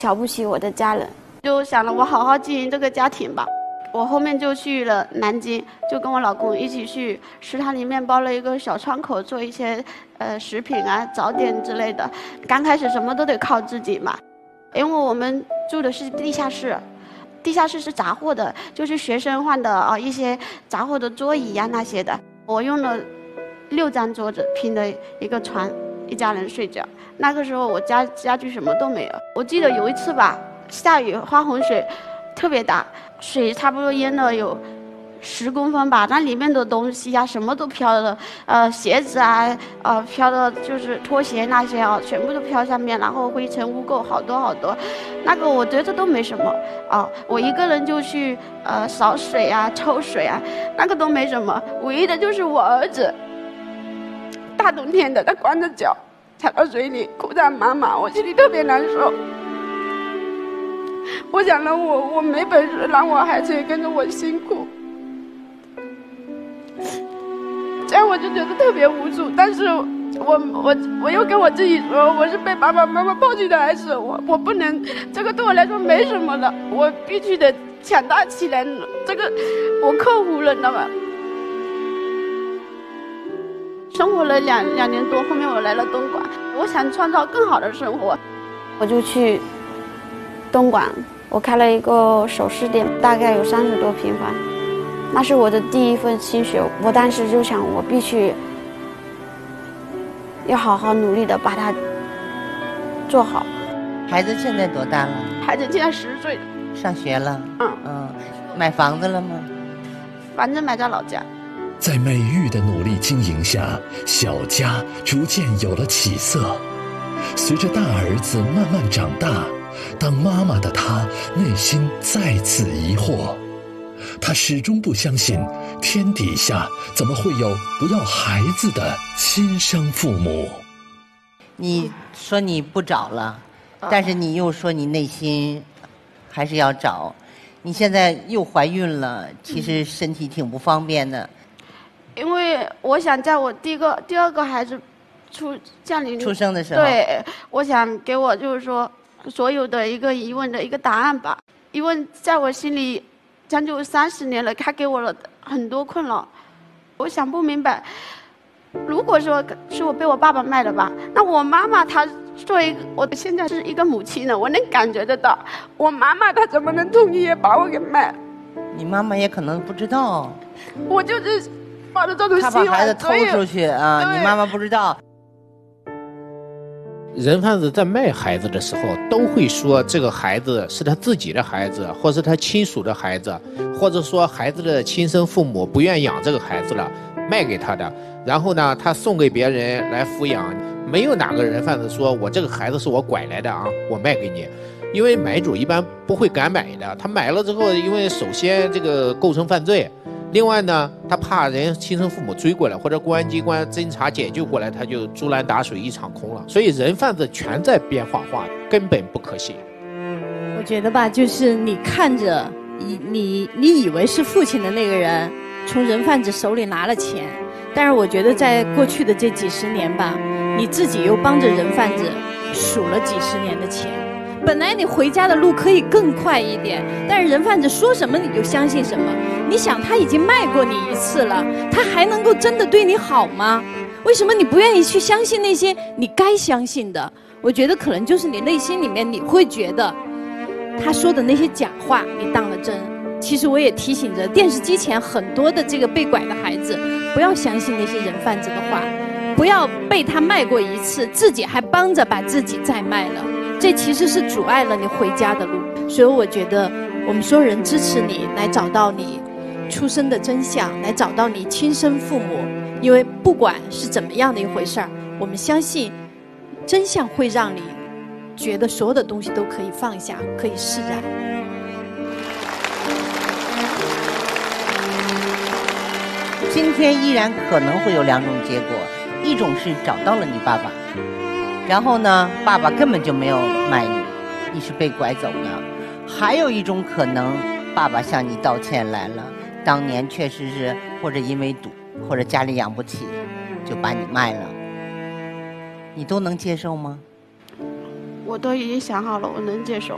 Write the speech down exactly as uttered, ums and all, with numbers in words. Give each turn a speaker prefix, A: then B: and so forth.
A: 瞧不起我的家人，
B: 就想了我好好经营这个家庭吧。我后面就去了南京，就跟我老公一起去食堂里面包了一个小窗口，做一些呃食品啊、早点之类的。刚开始什么都得靠自己嘛，因为我们住的是地下室，地下室是杂货的，就是学生换的啊一些杂货的桌椅啊那些的。我用了六张桌子拼的一个床，一家人睡觉。那个时候我家家具什么都没有。我记得有一次吧，下雨花洪水特别大，水差不多淹了有十公分吧，那里面的东西啊什么都飘了，呃鞋子啊呃飘的就是拖鞋那些啊全部都飘上面，然后灰尘污垢好多好多。那个我觉得都没什么啊，我一个人就去呃扫水啊抽水啊，那个都没什么，唯一的就是我儿子，大冬天的他光着脚踩到水里哭着妈妈，我心里特别难受。我想了我我没本事，让我孩子也跟着我辛苦，这样我就觉得特别无助。但是我我我又跟我自己说，我是被爸爸妈妈抛弃的孩子，我我不能，这个对我来说没什么的，我必须得强大起来，这个我克服了，你知道吗？生活了两两年多，后面我来了东莞，我想创造更好的生活，
A: 我就去东莞，我开了一个首饰店，大概有三十多平方，那是我的第一份薪水。我当时就想，我必须要好好努力的把它做好。
C: 孩子现在多大了？
B: 孩子现在十岁了，
C: 上学了。
B: 嗯
C: 嗯，买房子了吗？
B: 房子买在老家。
D: 在美玉的努力经营下，小家逐渐有了起色。随着大儿子慢慢长大，当妈妈的她内心再次疑惑，她始终不相信天底下怎么会有不要孩子的亲生父母。
C: 你说你不找了，但是你又说你内心还是要找。你现在又怀孕了，其实身体挺不方便的。
B: 因为我想在我第一个、第二个孩子出降临
C: 出生的时候，
B: 对，我想给我就是说所有的一个疑问的一个答案吧。因为在我心里将近三十年了，他给我了很多困扰，我想不明白。如果说是我被我爸爸卖了吧，那我妈妈她作为我现在是一个母亲了，我能感觉得到，我妈妈她怎么能同意把我给卖？
C: 你妈妈也可能不知道。
B: 我就是抱着这种希望，
C: 他把孩子偷出去啊！你妈妈不知道。
E: 人贩子在卖孩子的时候，都会说这个孩子是他自己的孩子，或是他亲属的孩子，或者说孩子的亲生父母不愿养这个孩子了，卖给他的，然后呢，他送给别人来抚养。没有哪个人贩子说我这个孩子是我拐来的啊，我卖给你。因为买主一般不会敢买的，他买了之后，因为首先这个构成犯罪。另外呢，他怕人亲生父母追过来，或者公安机关侦查解救过来，他就竹篮打水一场空了。所以人贩子全在变化化，根本不可信。
F: 我觉得吧，就是你看着你你你以为是父亲的那个人，从人贩子手里拿了钱，但是我觉得在过去的这几十年吧，你自己又帮着人贩子数了几十年的钱。本来你回家的路可以更快一点，但是人贩子说什么你就相信什么。你想他已经卖过你一次了，他还能够真的对你好吗？为什么你不愿意去相信那些你该相信的？我觉得可能就是你内心里面你会觉得他说的那些假话你当了真。其实我也提醒着电视机前很多的这个被拐的孩子，不要相信那些人贩子的话，不要被他卖过一次，自己还帮着把自己再卖了，这其实是阻碍了你回家的路。所以我觉得我们所有人支持你来找到你出生的真相，来找到你亲生父母。因为不管是怎么样的一回事儿，我们相信真相会让你觉得所有的东西都可以放下，可以释然。
C: 今天依然可能会有两种结果，一种是找到了你爸爸，然后呢，爸爸根本就没有卖你，你是被拐走的。还有一种可能，爸爸向你道歉来了，当年确实是或者因为赌，或者家里养不起，就把你卖了。你都能接受吗？
B: 我都已经想好了，我能接受。